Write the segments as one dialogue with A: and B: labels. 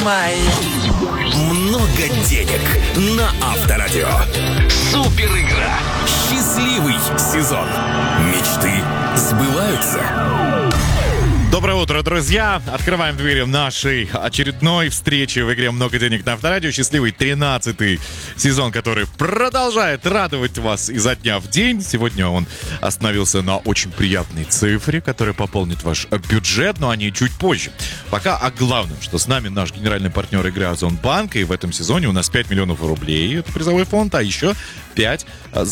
A: Много денег на Авторадио. Супер игра. Счастливый сезон. Мечты сбываются.
B: Доброе утро, друзья! Открываем двери нашей очередной встречи в игре «Много денег» на Авторадио. Счастливый 13-й сезон, который продолжает радовать вас изо дня в день. Сегодня он остановился на очень приятной цифре, которая пополнит ваш бюджет, но о ней чуть позже. Пока о главном, что с нами наш генеральный партнер игры Озонбанк, и в этом сезоне у нас 5 миллионов рублей, это призовой фонд, а еще 5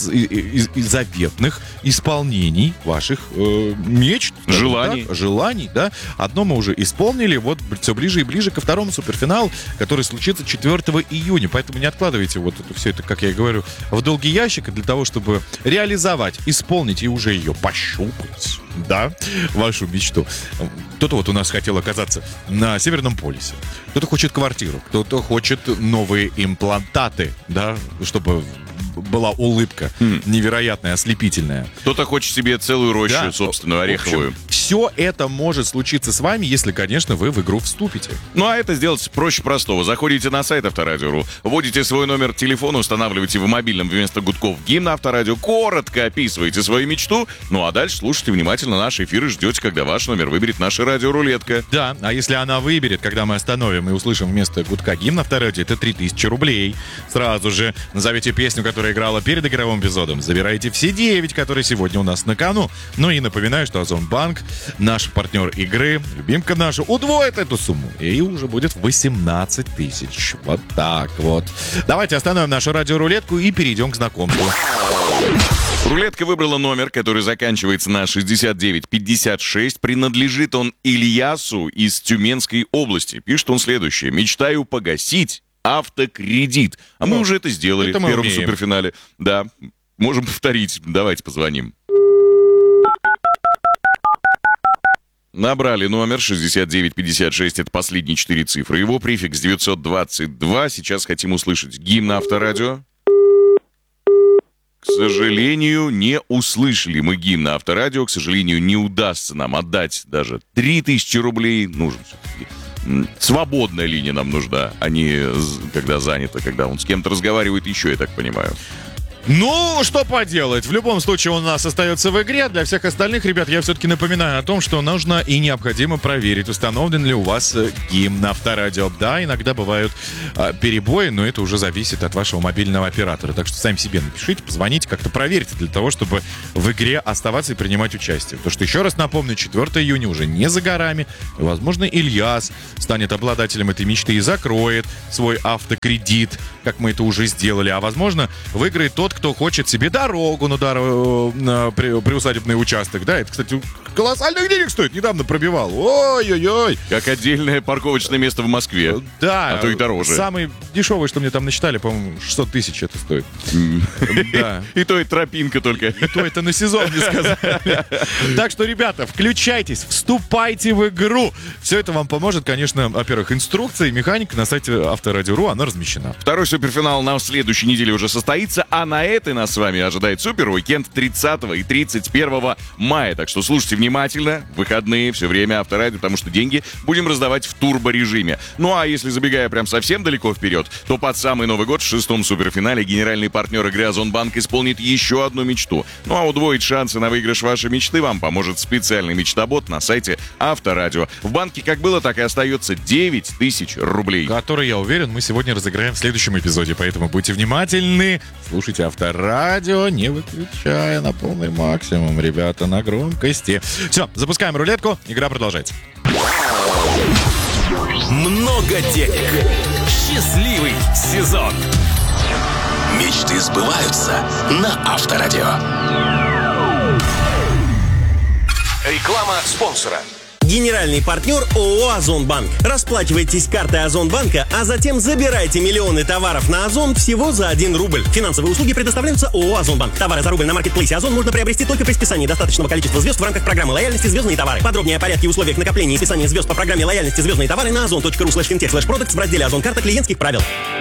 B: заветных исполнений ваших мечт. Желаний, да. Одно мы уже исполнили, вот все ближе и ближе ко второму суперфиналу, который случится 4 июня. Поэтому не откладывайте вот это все это, как я и говорю, в долгий ящик для того, чтобы реализовать, исполнить и уже ее пощупать, да, вашу мечту. Кто-то вот у нас хотел оказаться на Северном полюсе, кто-то хочет квартиру, кто-то хочет новые имплантаты, да, чтобы была улыбка невероятная, ослепительная.
C: Кто-то хочет себе целую рощу, да, собственную, ореховую.
B: В общем, все это может случиться с вами, если, конечно, вы в игру вступите.
C: Ну, а это сделать проще простого. Заходите на сайт Авторадио.ру, вводите свой номер телефона, устанавливаете в мобильном вместо гудков гимн Авторадио, коротко описываете свою мечту, ну, а дальше слушайте внимательно наш эфир и ждете, когда ваш номер выберет наша радиорулетка.
B: Да, а если она выберет, когда мы остановим и услышим вместо гудка гимн Авторадио, это 3000 рублей. Сразу же назовите песню, которая играла перед игровым эпизодом. Забирайте все 9, которые сегодня у нас на кону. Ну и напоминаю, что Озонбанк, наш партнер игры, любимка наша, удвоит эту сумму. И уже будет 18 тысяч. Вот так вот. Давайте остановим нашу радиорулетку и перейдем к знакомству.
C: Рулетка выбрала номер, который заканчивается на 6956. Принадлежит он Ильясу из Тюменской области. Пишет он следующее. «Мечтаю погасить автокредит». А мы уже это сделали в первом суперфинале. Да, можем повторить. Давайте позвоним. Набрали номер 6956, это последние 4 цифры. Его префикс 922. Сейчас хотим услышать гимн Авторадио. К сожалению, не услышали мы гимн Авторадио. К сожалению, не удастся нам отдать даже 3000 рублей. Нужен все-таки свободная линия нам нужна, а не когда занята, когда он с кем-то разговаривает еще, я так понимаю.
B: Ну, что поделать. В любом случае он у нас остается в игре. Для всех остальных, ребят, я все-таки напоминаю о том, что нужно и необходимо проверить, установлен ли у вас гимн Авторадио. Да, иногда бывают перебои, но это уже зависит от вашего мобильного оператора. Так что сами себе напишите, позвоните, как-то проверьте для того, чтобы в игре оставаться и принимать участие. Потому что, еще раз напомню, 4 июня уже не за горами. И, возможно, Ильяс станет обладателем этой мечты и закроет свой автокредит, как мы это уже сделали. А, возможно, выиграет тот, кто хочет себе дорогу на приусадебный участок. Да, это, кстати, колоссальных денег стоит. Недавно пробивал. Ой-ой-ой.
C: Как отдельное парковочное место в Москве.
B: Да.
C: А то и дороже.
B: Самый дешевый, что мне там насчитали, по-моему, 600 тысяч это стоит.
C: Да. И то и тропинка только.
B: И то это на сезон, не сказали. Так что, ребята, включайтесь, вступайте в игру. Все это вам поможет, конечно, во-первых, инструкция и механика на сайте Авторадио.ру, она размещена.
C: Второй суперфинал на следующей неделе уже состоится, а на этой нас с вами ожидает супер-уикенд 30 и 31 мая. Так что слушайте внимательно, выходные, все время Авторадио, потому что деньги будем раздавать в турборежиме. Ну а если забегая прям совсем далеко вперед, то под самый Новый год в 6-м суперфинале генеральный партнер игры Озонбанк исполнит еще одну мечту. Ну а удвоить шансы на выигрыш вашей мечты вам поможет специальный мечтобот на сайте Авторадио. В банке как было, так и остается 9000 рублей.
B: Который, я уверен, мы сегодня разыграем в следующем эпизоде. Поэтому будьте внимательны, слушайте Авторадио, не выключая на полный максимум, ребята, на громкости. Все, запускаем рулетку, игра продолжается.
A: Много денег. Счастливый сезон. Мечты сбываются на Авторадио. Реклама спонсора.
D: Генеральный партнер ООО «Озонбанк». Расплачивайтесь картой Озонбанка, а затем забирайте миллионы товаров на Озон всего за 1 рубль. Финансовые услуги предоставляются ООО «Озонбанк». Товары за рубль на маркетплейсе Озон можно приобрести только при списании достаточного количества звезд в рамках программы лояльности «Звездные товары». Подробнее о порядке и условиях накопления и списания звезд по программе лояльности «Звездные товары» на ozon.ru/fintech/products в разделе «Озон. Карта клиентских правил».